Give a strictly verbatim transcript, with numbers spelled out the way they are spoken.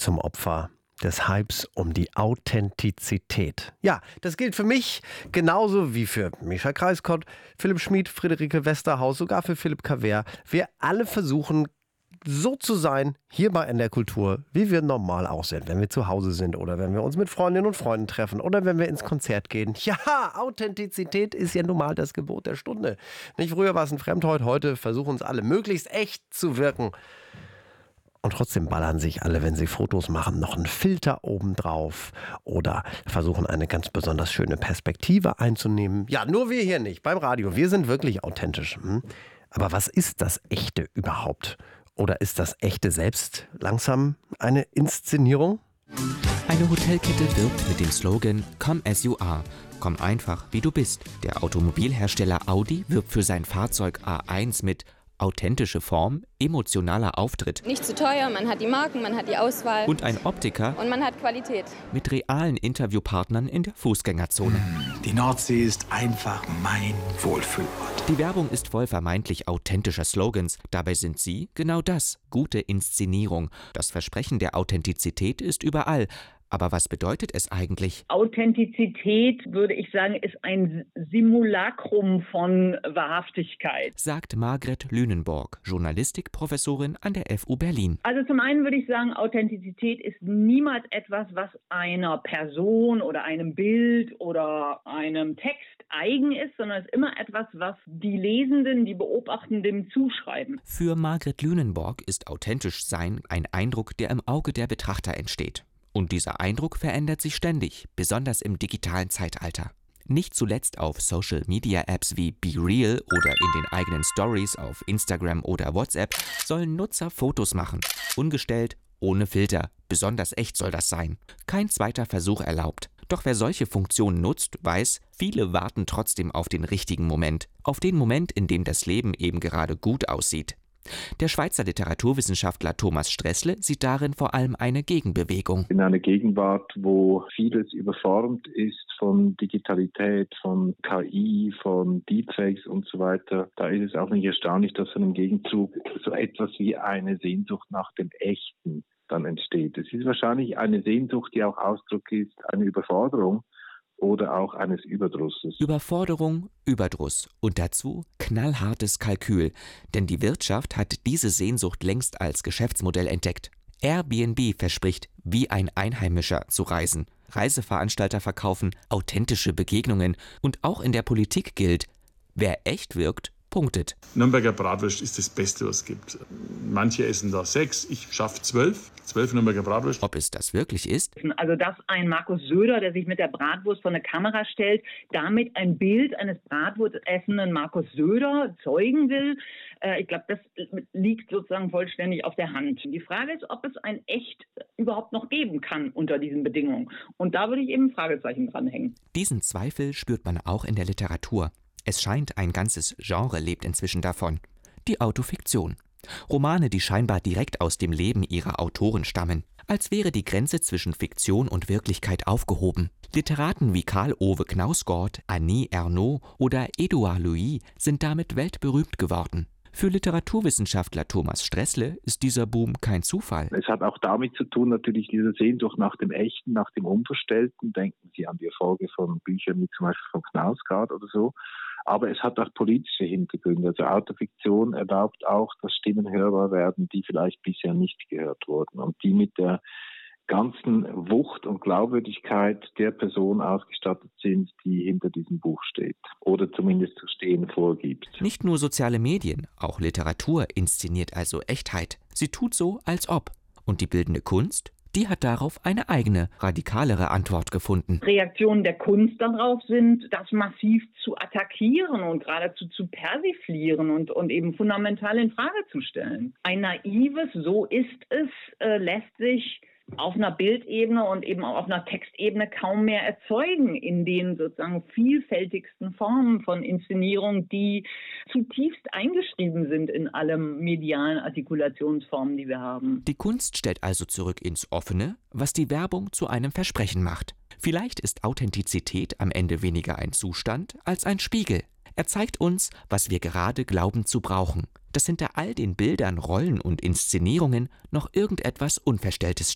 zum Opfer des Hypes um die Authentizität. Ja, das gilt für mich genauso wie für Mischa Kreiskott, Philipp Schmid, Friederike Westerhaus, sogar für Philipp Cavert. Wir alle versuchen, so zu sein, hier bei N D R Kultur, wie wir normal auch sind, wenn wir zu Hause sind oder wenn wir uns mit Freundinnen und Freunden treffen oder wenn wir ins Konzert gehen. Ja, Authentizität ist ja nun mal das Gebot der Stunde. Nicht früher war es ein Fremdwort, heute versuchen es alle möglichst echt zu wirken. Und trotzdem ballern sich alle, wenn sie Fotos machen, noch einen Filter obendrauf oder versuchen eine ganz besonders schöne Perspektive einzunehmen. Ja, nur wir hier nicht, beim Radio. Wir sind wirklich authentisch. Hm? Aber was ist das Echte überhaupt? Oder ist das Echte selbst langsam eine Inszenierung? Eine Hotelkette wirbt mit dem Slogan Come as you are. Komm einfach, wie du bist. Der Automobilhersteller Audi wirbt für sein Fahrzeug A eins mit authentische Form, emotionaler Auftritt. Nicht zu teuer, man hat die Marken, man hat die Auswahl. Und ein Optiker. Und man hat Qualität. Mit realen Interviewpartnern in der Fußgängerzone. Die Nordsee ist einfach mein Wohlfühlort. Die Werbung ist voll vermeintlich authentischer Slogans. Dabei sind sie genau das, gute Inszenierung. Das Versprechen der Authentizität ist überall. Aber was bedeutet es eigentlich? Authentizität, würde ich sagen, ist ein Simulacrum von Wahrhaftigkeit, sagt Margret Lünenborg, Journalistikprofessorin an der F U Berlin. Also zum einen würde ich sagen, Authentizität ist niemals etwas, was einer Person oder einem Bild oder einem Text eigen ist, sondern es ist immer etwas, was die Lesenden, die Beobachtenden zuschreiben. Für Margret Lünenborg ist authentisch sein ein Eindruck, der im Auge der Betrachter entsteht. Und dieser Eindruck verändert sich ständig, besonders im digitalen Zeitalter. Nicht zuletzt auf Social-Media-Apps wie BeReal oder in den eigenen Stories auf Instagram oder WhatsApp sollen Nutzer Fotos machen. Ungestellt, ohne Filter. Besonders echt soll das sein. Kein zweiter Versuch erlaubt. Doch wer solche Funktionen nutzt, weiß, viele warten trotzdem auf den richtigen Moment. Auf den Moment, in dem das Leben eben gerade gut aussieht. Der Schweizer Literaturwissenschaftler Thomas Stressle sieht darin vor allem eine Gegenbewegung. In einer Gegenwart, wo vieles überformt ist von Digitalität, von K I, von Deepfakes und so weiter, da ist es auch nicht erstaunlich, dass dann im Gegenzug so etwas wie eine Sehnsucht nach dem Echten dann entsteht. Es ist wahrscheinlich eine Sehnsucht, die auch Ausdruck ist, eine Überforderung oder auch eines Überdrusses. Überforderung, Überdruss und dazu knallhartes Kalkül. Denn die Wirtschaft hat diese Sehnsucht längst als Geschäftsmodell entdeckt. Airbnb verspricht, wie ein Einheimischer zu reisen. Reiseveranstalter verkaufen authentische Begegnungen. Und auch in der Politik gilt, wer echt wirkt, punktet. Nürnberger Bratwurst ist das Beste, was es gibt. Manche essen da sechs, ich schaffe zwölf. Zwölf Nürnberger Bratwurst. Ob es das wirklich ist? Also dass ein Markus Söder, der sich mit der Bratwurst vor eine Kamera stellt, damit ein Bild eines Bratwurstessenden Markus Söder zeugen will, äh, ich glaube, das liegt sozusagen vollständig auf der Hand. Die Frage ist, ob es ein Echt überhaupt noch geben kann unter diesen Bedingungen. Und da würde ich eben ein Fragezeichen dranhängen. Diesen Zweifel spürt man auch in der Literatur. Es scheint, ein ganzes Genre lebt inzwischen davon. Die Autofiktion. Romane, die scheinbar direkt aus dem Leben ihrer Autoren stammen. Als wäre die Grenze zwischen Fiktion und Wirklichkeit aufgehoben. Literaten wie Karl Ove Knausgård, Annie Ernaux oder Édouard Louis sind damit weltberühmt geworden. Für Literaturwissenschaftler Thomas Stressle ist dieser Boom kein Zufall. Es hat auch damit zu tun, natürlich diese Sehnsucht nach dem Echten, nach dem Unverstellten. Denken Sie an die Erfolge von Büchern wie zum Beispiel von Knausgård oder so. Aber es hat auch politische Hintergründe. Also Autofiktion erlaubt auch, dass Stimmen hörbar werden, die vielleicht bisher nicht gehört wurden und die mit der ganzen Wucht und Glaubwürdigkeit der Person ausgestattet sind, die hinter diesem Buch steht oder zumindest zu stehen vorgibt. Nicht nur soziale Medien, auch Literatur inszeniert also Echtheit. Sie tut so, als ob. Und die bildende Kunst? Die hat darauf eine eigene, radikalere Antwort gefunden. Reaktionen der Kunst darauf sind, das massiv zu attackieren und geradezu zu persiflieren und, und eben fundamental in Frage zu stellen. Ein naives "So ist es" äh, lässt sich auf einer Bildebene und eben auch auf einer Textebene kaum mehr erzeugen in den sozusagen vielfältigsten Formen von Inszenierung, die zutiefst eingeschrieben sind in alle medialen Artikulationsformen, die wir haben. Die Kunst stellt also zurück ins Offene, was die Werbung zu einem Versprechen macht. Vielleicht ist Authentizität am Ende weniger ein Zustand als ein Spiegel. Er zeigt uns, was wir gerade glauben zu brauchen, dass hinter all den Bildern, Rollen und Inszenierungen noch irgendetwas Unverstelltes